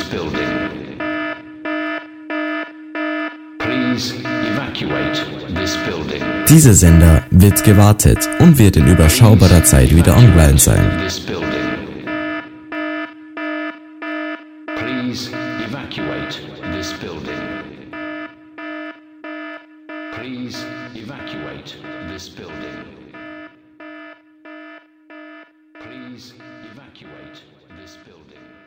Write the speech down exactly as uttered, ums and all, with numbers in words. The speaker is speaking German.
building. Please evacuate this building. Dieser Sender wird gewartet und wird in überschaubarer Zeit wieder online sein. This building. Please evacuate this building. Please evacuate this building. Please evacuate this building.